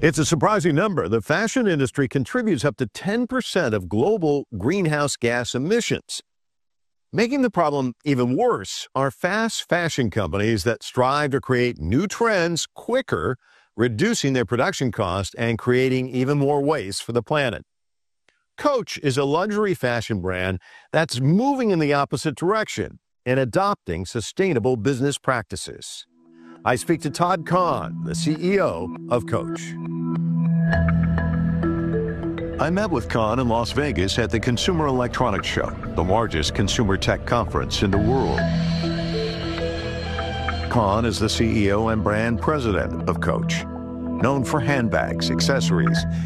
It's a surprising number. The fashion industry contributes up to 10% of global greenhouse gas emissions. Making the problem even worse are fast fashion companies that strive to create new trends quicker, reducing their production cost and creating even more waste for the planet. Coach is a luxury fashion brand that's moving in the opposite direction and adopting sustainable business practices. I speak to Todd Kahn, the CEO of Coach. I met with Kahn in Las Vegas at the Consumer Electronics Show, the largest consumer tech conference in the world. Kahn is the CEO and brand president of Coach, known for handbags, accessories,